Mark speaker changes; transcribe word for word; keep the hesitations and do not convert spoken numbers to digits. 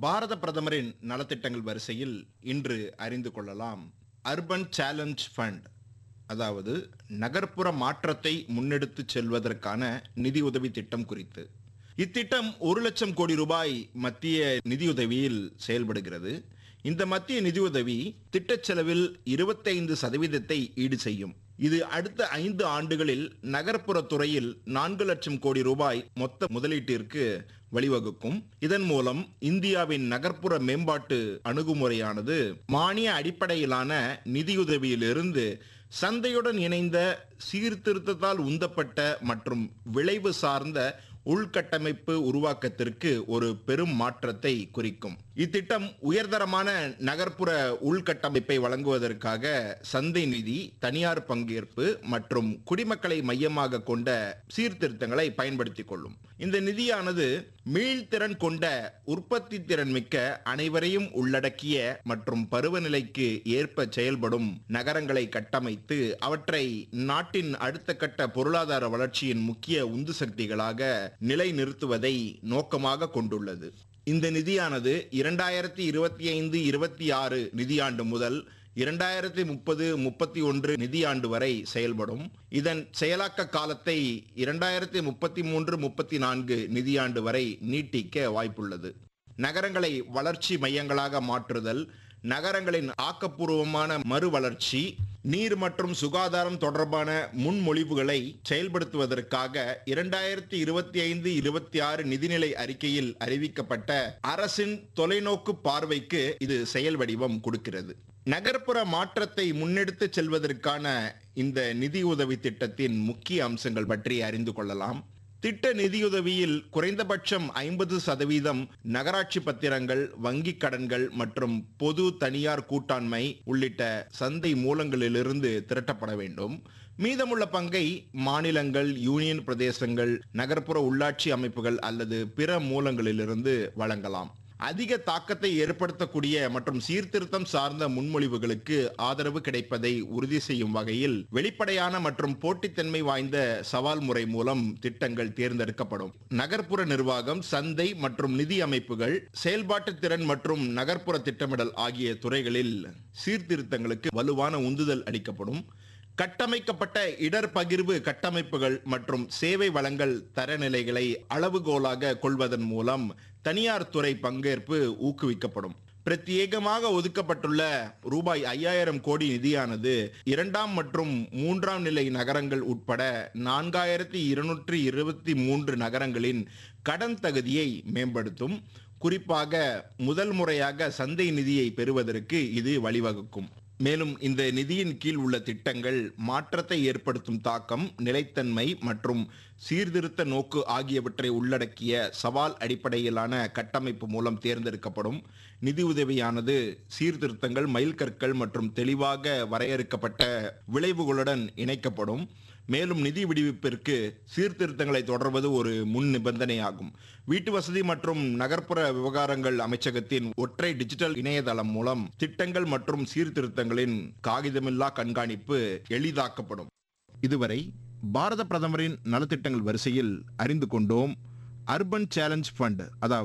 Speaker 1: பாரத பிரதமரின் நலத்திட்டங்கள் வரிசையில் இன்று அறிந்து கொள்ளலாம். அர்பன் சேலஞ்ச் ஃபண்ட், அதாவது நகர்ப்புற மாற்றத்தை முன்னெடுத்துச் செல்வதற்கான நிதியுதவி திட்டம் குறித்து. இத்திட்டம் ஒரு லட்சம் கோடி ரூபாய் மத்திய நிதியுதவியில் செயல்படுகிறது. இந்த மத்திய நிதியுதவி திட்டச் செலவில் இருபத்தைந்து சதவீதத்தை ஈடு செய்யும். இது அடுத்த ஐந்து ஆண்டுகளில் நகர்ப்புற துறையில் நான்கு லட்சம் கோடி ரூபாய் மொத்த முதலீட்டிற்கு வழிவகுக்கும். இதன் மூலம் இந்தியாவின் நகர்ப்புற மேம்பாட்டு அணுகுமுறையானது மானிய அடிப்படையிலான நிதியுதவியிலிருந்து சந்தையுடன் இணைந்த சீர்திருத்தத்தால் உந்தப்பட்ட மற்றும் விளைவு சார்ந்த உள்கட்டமைப்பு உருவாக்கத்திற்கு ஒரு பெரும் மாற்றத்தை குறிக்கும். இத்திட்டம் உயர்தரமான நகர்ப்புற உள்கட்டமைப்பை வழங்குவதற்காக சந்தை நிதி, தனியார் பங்கேற்பு மற்றும் குடிமக்களை மையமாக கொண்ட சீர்திருத்தங்களை பயன்படுத்திக் கொள்ளும். இந்த நிதியானது மீள்திறன் கொண்ட, உற்பத்தி திறன் மிக்க, அனைவரையும் உள்ளடக்கிய மற்றும் பருவநிலைக்கு ஏற்ப செயல்படும் நகரங்களை கட்டமைத்து அவற்றை நாட்டின் அடுத்த கட்ட பொருளாதார வளர்ச்சியின் முக்கிய உந்து சக்திகளாக நிலைநிறுத்துவதை நோக்கமாக கொண்டுள்ளது. இந்த நிதியானது இரண்டாயிரத்தி இருபத்தி ஐந்து இருபத்தி ஆறு நிதியாண்டு முதல் இரண்டாயிரத்தி முப்பது முப்பத்தி ஒன்று நிதியாண்டு வரை செயல்படும். இதன் செயலாக்க காலத்தை இரண்டாயிரத்தி முப்பத்தி மூன்று முப்பத்தி நான்கு நிதியாண்டு வரை நீட்டிக்க வாய்ப்புள்ளது. நகரங்களை வளர்ச்சி மையங்களாக மாற்றுதல், நகரங்களின் ஆக்கப்பூர்வமான மறுவளர்ச்சி, நீர் மற்றும் சுகாதாரம் தொடர்பான முன்மொழிவுகளை செயல்படுத்துவதற்காக இரண்டாயிரத்தி இருபத்தி ஐந்து இருபத்தி ஆறு நிதிநிலை அறிக்கையில் அறிவிக்கப்பட்ட அரசின் தொலைநோக்கு பார்வைக்கு இது செயல் வடிவம் கொடுக்கிறது. நகர்ப்புற மாற்றத்தை முன்னெடுத்து செல்வதற்கான இந்த நிதியுதவி திட்டத்தின் முக்கிய அம்சங்கள் பற்றி அறிந்து கொள்ளலாம். திட்ட நிதியுதவியில் குறைந்தபட்சம் ஐம்பது சதவீதம் நகராட்சி பத்திரங்கள், வங்கிக் கடன்கள் மற்றும் பொது தனியார் கூட்டாண்மை உள்ளிட்ட சந்தை மூலங்களிலிருந்து திரட்டப்பட வேண்டும். மீதமுள்ள பங்கை மாநிலங்கள், யூனியன் பிரதேசங்கள், நகர்ப்புற உள்ளாட்சி அமைப்புகள் அல்லது பிற மூலங்களிலிருந்து வழங்கலாம். அதிக தாக்கத்தை ஏற்படுத்தக்கூடிய மற்றும் சீர்திருத்தம் சார்ந்த முன்மொழிவுகளுக்கு ஆதரவு கிடைப்பதை உறுதி செய்யும் வகையில் வெளிப்படையான மற்றும் போட்டித்தன்மை வாய்ந்த சவால் முறை மூலம் திட்டங்கள் தேர்ந்தெடுக்கப்படும். நகர்ப்புற நிர்வாகம், சந்தை மற்றும் நிதி அமைப்புகள், செயல்பாட்டு திறன் மற்றும் நகர்ப்புற திட்டமிடல் ஆகிய துறைகளில் சீர்திருத்தங்களுக்கு வலுவான உந்துதல் அளிக்கப்படும். கட்டமைக்கப்பட்ட இடர் பகிர்வு கட்டமைப்புகள் மற்றும் சேவை வழங்கல் தரநிலைகளை அளவுகோலாக கொள்வதன் மூலம் தனியார் துறை பங்கேற்பு ஊக்குவிக்கப்படும். பிரத்யேகமாக ஒதுக்கப்பட்டுள்ள ரூபாய் ஐயாயிரம் கோடி நிதியானது இரண்டாம் மற்றும் மூன்றாம் நிலை நகரங்கள் உட்பட நான்காயிரத்தி இருநூற்றி இருபத்தி மூன்று நகரங்களின் கடன் தகுதியை மேம்படுத்தும். குறிப்பாக முதல் முறையாக சந்தை நிதியை பெறுவதற்கு இது வழிவகுக்கும். மேலும் இந்த நிதியின் கீழ் உள்ள திட்டங்கள் மாற்றத்தை ஏற்படுத்தும் தாக்கம், நிலைத்தன்மை மற்றும் சீர்திருத்த நோக்கு ஆகியவற்றை உள்ளடக்கிய சவால் அடிப்படையிலான கட்டமைப்பு மூலம் தேர்ந்தெடுக்கப்படும். நிதியுதவியானது சீர்திருத்தங்கள், மைல்கற்கள் மற்றும் தெளிவாக வரையறுக்கப்பட்ட விளைவுகளுடன் இணைக்கப்படும். மேலும் நிதி விடுவிப்பிற்கு சீர்திருத்தங்களை தொடர்வது ஒரு முன் நிபந்தனையாகும். வீட்டு வசதி மற்றும் நகர்ப்புற விவகாரங்கள் அமைச்சகத்தின் ஒற்றை டிஜிட்டல் இணையதளம் மூலம் திட்டங்கள் மற்றும் சீர்திருத்தங்களின் காகிதமில்லா கண்காணிப்பு எளிதாக்கப்படும். இதுவரை பாரத பிரதமரின் நலத்திட்டங்கள் வரிசையில் அறிந்து கொண்டோம். அர்பன் சேலஞ்ச் ஃபண்ட், அதாவது